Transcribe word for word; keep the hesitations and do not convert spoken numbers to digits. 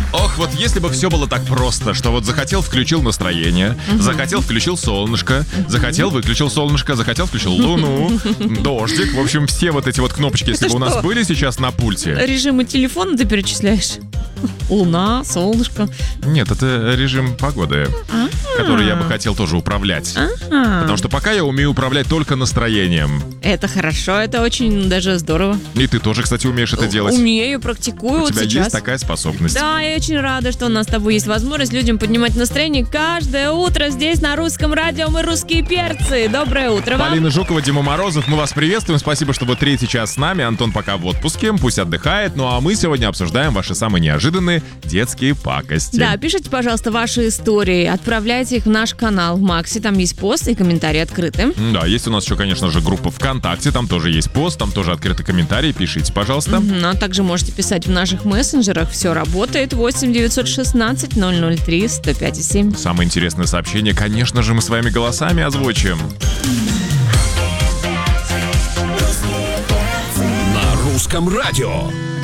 Ох, вот если бы все было так просто, что вот захотел — включил настроение, uh-huh. захотел — включил солнышко, uh-huh. захотел — выключил солнышко, захотел — включил луну, дождик. В общем, все вот эти вот кнопочки, если бы у нас были сейчас на пульте. Режимы телефона ты перечисляешь? Луна, солнышко. Нет, это режим погоды, А-а-а. который я бы хотел тоже управлять. А-а-а. Потому что пока я умею управлять только настроением. Это хорошо, это очень даже здорово. И ты тоже, кстати, умеешь это делать. Умею, практикую. У вот тебя сейчас. есть такая способность. Да, я очень рада, что у нас с тобой есть возможность людям поднимать настроение каждое утро здесь на Русском радио. Мы русские перцы. Доброе утро вам. Полина Жукова, Дима Морозов, мы вас приветствуем. Спасибо, что вы третий час с нами. Антон пока в отпуске, пусть отдыхает. Ну а мы сегодня обсуждаем ваши самые неожиданные детские пакости. Да, пишите, пожалуйста, ваши истории. Отправляйте их в наш канал в Максе. Там есть пост и комментарии открыты. Да, есть у нас еще, конечно же, группа ВКонтакте. Там тоже есть пост, там тоже открыты комментарии. Пишите, пожалуйста. Угу, а также можете писать в наших мессенджерах. Все работает. восемь девятьсот шестнадцать ноль ноль три сто пять и семь. Самое интересное сообщение, конечно же, мы своими голосами озвучим. На Русском радио.